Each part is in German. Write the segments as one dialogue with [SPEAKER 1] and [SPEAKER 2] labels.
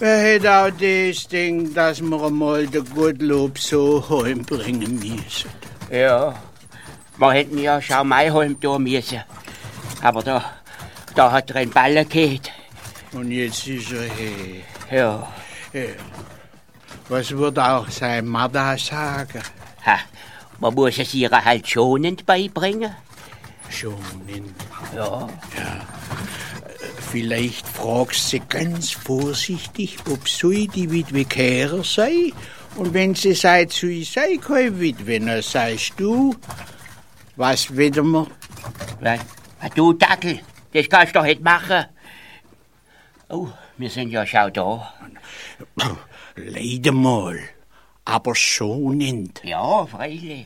[SPEAKER 1] Wer hätte auch das Ding, dass wir einmal den Gottlob so heimbringen müssen?
[SPEAKER 2] Ja, wir hätten ja schon mal heim tun müssen. Aber da hat er einen Ballen gehabt.
[SPEAKER 1] Und jetzt ist er her.
[SPEAKER 2] Ja.
[SPEAKER 1] Was wird auch sein Mutter sagen?
[SPEAKER 2] Ha, man muss es ihr halt schonend beibringen.
[SPEAKER 1] Schonend?
[SPEAKER 2] Ja.
[SPEAKER 1] Vielleicht fragst sie ganz vorsichtig, ob sie die Witwe Kehrer sei. Und wenn sie sagt, sie sei keine Witwe, dann sagst du, was wetten wir?
[SPEAKER 2] Was? Du Dackel, das kannst du doch nicht machen. Oh, wir sind ja schon da.
[SPEAKER 1] Leider mal, aber schonend.
[SPEAKER 2] Ja, freilich.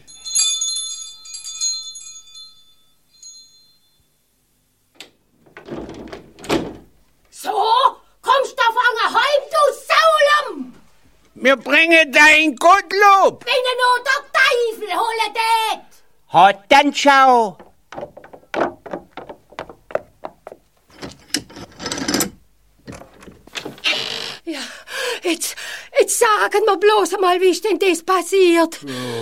[SPEAKER 3] So, kommst du auf heim, du Saulum!
[SPEAKER 1] Wir bringen dein Gottlob!
[SPEAKER 3] Wenn er nur der Teufel holen tät!
[SPEAKER 2] Hat dann schau!
[SPEAKER 3] Ja, jetzt sagen wir bloß einmal, wie ist denn das passiert?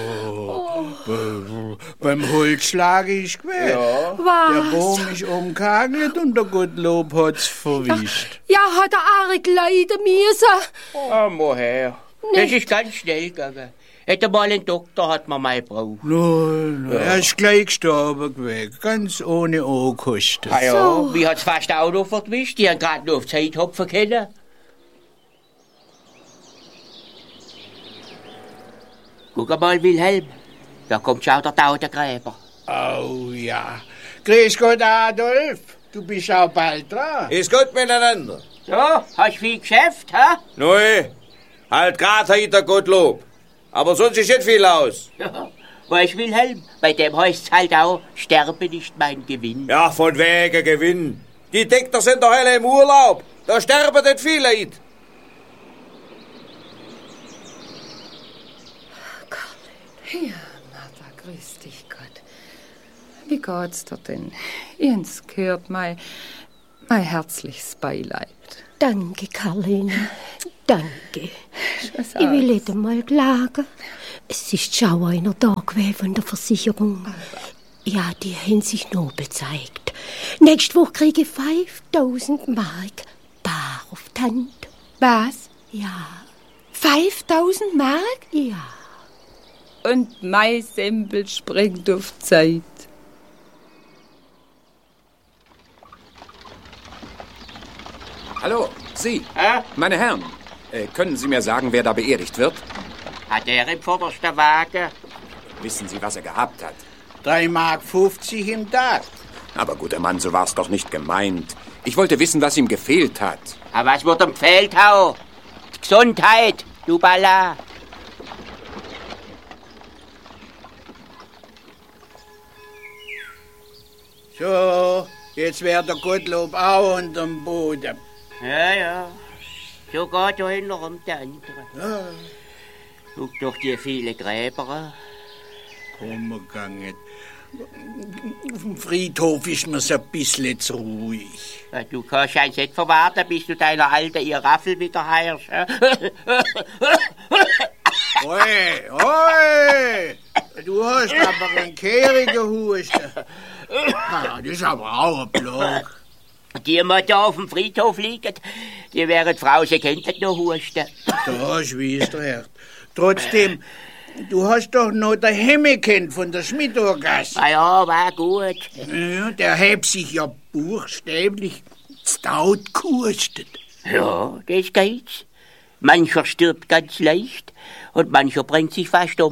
[SPEAKER 1] Beim Holzschlag ist gewesen. Ja.
[SPEAKER 3] Was?
[SPEAKER 1] Der Baum ist umgehagelt und der Gottlob hat's verwischt.
[SPEAKER 3] Ja, hat er arg leiden müssen.
[SPEAKER 2] Oh, woher? Das ist ganz schnell gegangen. Hätte mal einen Doktor, hat man mal gebraucht.
[SPEAKER 1] Nein, er ist gleich gestorben gewesen, ganz ohne Ankosten.
[SPEAKER 2] Ah ja,
[SPEAKER 3] So.
[SPEAKER 2] wie hat's fast auch noch verwischt? Die haben gerade noch auf Zeit hopfen können. Guck mal, Wilhelm. Da kommt schon der Tautengräber.
[SPEAKER 1] Oh ja. Grüß Gott, Adolf. Du bist auch bald dran.
[SPEAKER 4] Ist gut miteinander.
[SPEAKER 2] Ja, hast viel Geschäft, hä?
[SPEAKER 4] Neu, halt grad heute der Gottlob. Aber sonst ist nicht viel aus.
[SPEAKER 2] Ja, weißt Wilhelm, bei dem heißt's halt auch, sterbe nicht mein Gewinn.
[SPEAKER 4] Ja, von wegen Gewinn. Die Dekter sind doch alle im Urlaub. Da sterben nicht viele Leute.
[SPEAKER 5] Ja, Martha, grüß dich Gott. Wie geht's dir denn? Jens gehört mein herzliches Beileid.
[SPEAKER 3] Danke, Karline. Danke. Ich will nicht einmal klagen. Es ist schon einer da gewesen von der Versicherung. Ja, die haben sich nobel gezeigt. Nächste Woche kriege ich 5.000 Mark bar auf die Hand.
[SPEAKER 5] Was?
[SPEAKER 3] Ja.
[SPEAKER 5] 5.000 Mark?
[SPEAKER 3] Ja.
[SPEAKER 5] Und mein Sempel springt auf Zeit.
[SPEAKER 6] Hallo, Sie.
[SPEAKER 2] Hä?
[SPEAKER 6] Meine Herren, können Sie mir sagen, wer da beerdigt wird?
[SPEAKER 2] Hat er im vordersten Wagen?
[SPEAKER 6] Wissen Sie, was er gehabt hat?
[SPEAKER 1] 3,50 Mark im Tag.
[SPEAKER 6] Aber guter Mann, so war's doch nicht gemeint. Ich wollte wissen, was ihm gefehlt hat.
[SPEAKER 2] Aber was wird ihm gefehlt haben? Die Gesundheit, du Balla.
[SPEAKER 1] So, jetzt wäre der Gottlob auch unterm Boden.
[SPEAKER 2] Ja. So geht da noch um der andere.
[SPEAKER 1] Ja.
[SPEAKER 2] Guck doch die viele Gräber an.
[SPEAKER 1] Umgegangen. Auf dem Friedhof ist mir's ein bisschen zu ruhig.
[SPEAKER 2] Ja, du kannst eins nicht verwarten, bis du deiner alten Iraffel wieder heirst.
[SPEAKER 1] Oi! Du hast aber einen kehrigen Husten. Das ist aber auch ein Block.
[SPEAKER 2] Die immer da auf dem Friedhof liegen, die wären Frau, sie könnten noch husten.
[SPEAKER 1] Da schwießt recht. Trotzdem, du hast doch noch den Hemme kennt von der Schmidtorgasse.
[SPEAKER 2] Ah ja, war gut.
[SPEAKER 1] Ja, der hat sich ja buchstäblich stout gehustet.
[SPEAKER 2] Ja, das geht's. Mancher stirbt ganz leicht und mancher bringt sich fast um.